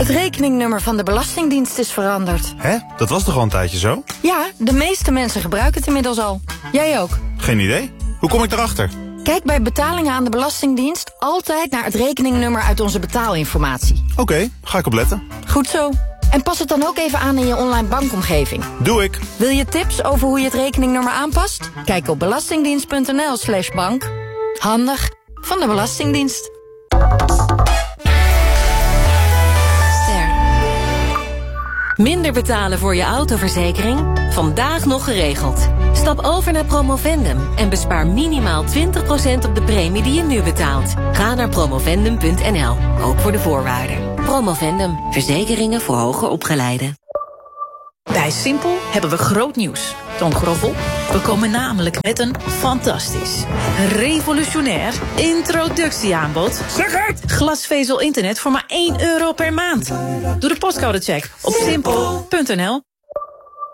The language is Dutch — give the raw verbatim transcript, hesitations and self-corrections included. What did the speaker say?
Het rekeningnummer van de Belastingdienst is veranderd. Hè? Dat was toch al een tijdje zo? Ja, de meeste mensen gebruiken het inmiddels al. Jij ook? Geen idee. Hoe kom ik erachter? Kijk bij betalingen aan de Belastingdienst altijd naar het rekeningnummer uit onze betaalinformatie. Oké, okay, ga ik opletten. Goed zo. En pas het dan ook even aan in je online bankomgeving. Doe ik. Wil je tips over hoe je het rekeningnummer aanpast? Kijk op belastingdienst.nl slash bank. Handig van de Belastingdienst. Minder betalen voor je autoverzekering? Vandaag nog geregeld. Stap over naar Promovendum en bespaar minimaal twintig procent op de premie die je nu betaalt. Ga naar promovendum punt n l, ook voor de voorwaarden. Promovendum, verzekeringen voor hoger opgeleiden. Bij Simpel hebben we groot nieuws. Toon Groffel, we komen namelijk met een fantastisch, revolutionair introductieaanbod. Zeg het! Glasvezel internet voor maar één euro per maand. Doe de postcodecheck op simpel punt n l.